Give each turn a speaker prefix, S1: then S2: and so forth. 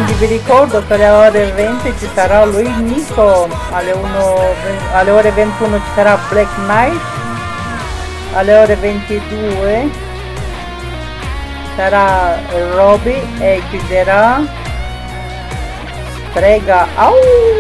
S1: quindi vi ricordo che alle ore 20 ci sarà lui Nico, alle ore 21 ci sarà Black Knight, alle ore 22 sarà Roby e chiuderà Strega. Au!